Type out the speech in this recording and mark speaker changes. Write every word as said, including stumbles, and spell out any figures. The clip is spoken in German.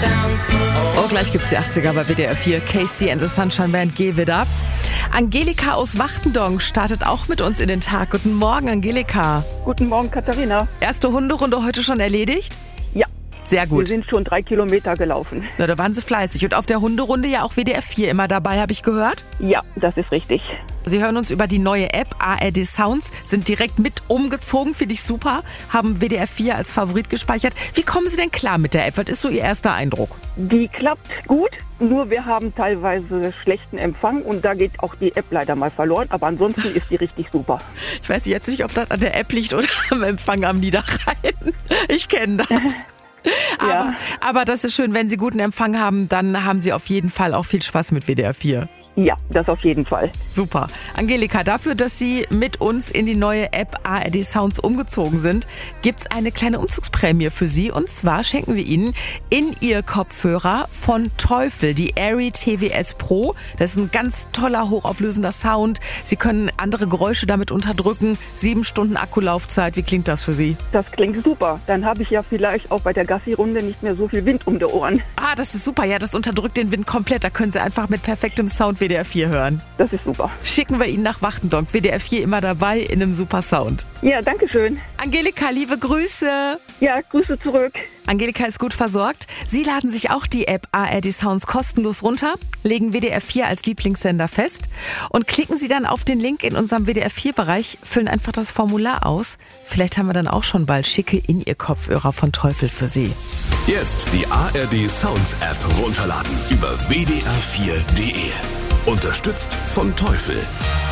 Speaker 1: Oh, gleich gibt's die achtziger bei W D R vier. Casey and the Sunshine Band, Geh wieder. Angelika aus Wachtendonk startet auch mit uns in den Tag. Guten Morgen, Angelika.
Speaker 2: Guten Morgen, Katharina.
Speaker 1: Erste Hunderunde heute schon erledigt?
Speaker 2: Ja.
Speaker 1: Sehr gut.
Speaker 2: Wir sind schon drei Kilometer gelaufen.
Speaker 1: Na, da waren Sie fleißig. Und auf der Hunderunde ja auch W D R vier immer dabei, habe ich gehört?
Speaker 2: Ja, das ist richtig.
Speaker 1: Sie hören uns über die neue App A R D Sounds, sind direkt mit umgezogen, finde ich super, haben W D R vier als Favorit gespeichert. Wie kommen Sie denn klar mit der App? Was ist so Ihr erster Eindruck?
Speaker 2: Die klappt gut, nur wir haben teilweise schlechten Empfang und da geht auch die App leider mal verloren, aber ansonsten ist die richtig super.
Speaker 1: Ich weiß jetzt nicht, ob das an der App liegt oder am Empfang am Niederrhein. Ich kenne das. Aber,
Speaker 2: Ja.
Speaker 1: aber das ist schön, wenn Sie guten Empfang haben, dann haben Sie auf jeden Fall auch viel Spaß mit W D R vier.
Speaker 2: Ja, das auf jeden Fall.
Speaker 1: Super. Angelika, dafür, dass Sie mit uns in die neue App A R D Sounds umgezogen sind, gibt's eine kleine Umzugsprämie für Sie. Und zwar schenken wir Ihnen in Ihr Kopfhörer von Teufel, die Airy T W S Pro. Das ist ein ganz toller, hochauflösender Sound. Sie können andere Geräusche damit unterdrücken. Sieben Stunden Akkulaufzeit. Wie klingt das für Sie?
Speaker 2: Das klingt super. Dann habe ich ja vielleicht auch bei der Gassi-Runde nicht mehr so viel Wind um die Ohren.
Speaker 1: Ah, das ist super. Ja, das unterdrückt den Wind komplett. Da können Sie einfach mit perfektem Sound W D R vier hören.
Speaker 2: Das ist super.
Speaker 1: Schicken wir Ihnen nach Wachtendonk. W D R vier immer dabei in einem super Sound.
Speaker 2: Ja, danke schön.
Speaker 1: Angelika, liebe Grüße.
Speaker 2: Ja, Grüße zurück.
Speaker 1: Angelika ist gut versorgt. Sie laden sich auch die App A R D Sounds kostenlos runter, legen W D R vier als Lieblingssender fest und klicken Sie dann auf den Link in unserem W D R vier Bereich, füllen einfach das Formular aus. Vielleicht haben wir dann auch schon bald schicke in Ihr Kopfhörer von Teufel für Sie.
Speaker 3: Jetzt die A R D Sounds App runterladen über w d r vier punkt d e. Unterstützt von Teufel.